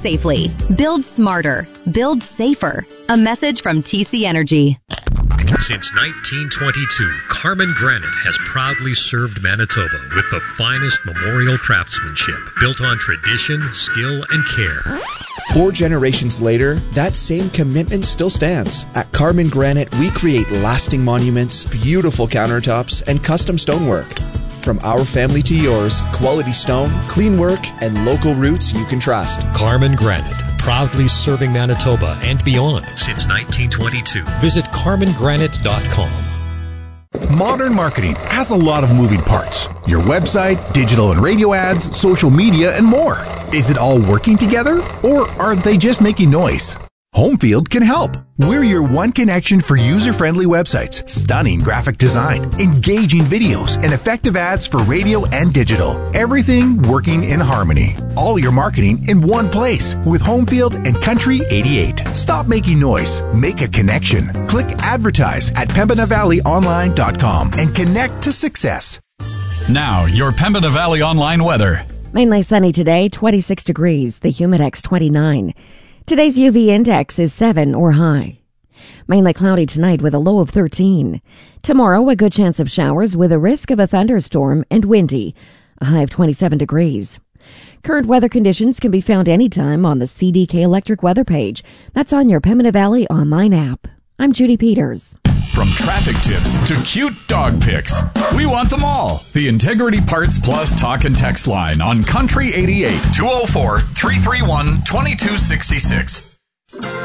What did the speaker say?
safely. Build smarter. Build safer. A message from TC Energy. Since 1922, Carmen Granite has proudly served Manitoba with the finest memorial craftsmanship built on tradition, skill, and care. 4 generations later, that same commitment still stands. At Carmen Granite, we create lasting monuments, beautiful countertops, and custom stonework. From our family to yours, quality stone, clean work, and local roots you can trust. Carmen Granite, proudly serving Manitoba and beyond since 1922. Visit carmengranite.com. Modern marketing has a lot of moving parts. Your website, digital and radio ads, social media, and more. Is it all working together, or are they just making noise? Homefield can help. We're your one connection for user-friendly websites, stunning graphic design, engaging videos, and effective ads for radio and digital. Everything working in harmony. All your marketing in one place with Homefield and Country 88. Stop making noise. Make a connection. Click advertise at PembinaValleyOnline.com and connect to success. Now, your Pembina Valley Online weather. Mainly sunny today, 26 degrees. The Humidex 29. Today's UV index is 7 or high. Mainly cloudy tonight with a low of 13. Tomorrow, a good chance of showers with a risk of a thunderstorm and windy. A high of 27 degrees. Current weather conditions can be found anytime on the CDK Electric weather page. That's on your Pembina Valley online app. I'm Judy Peters. From traffic tips to cute dog pics, we want them all. The Integrity Parts Plus talk and text line on Country 88, 204-331-2266.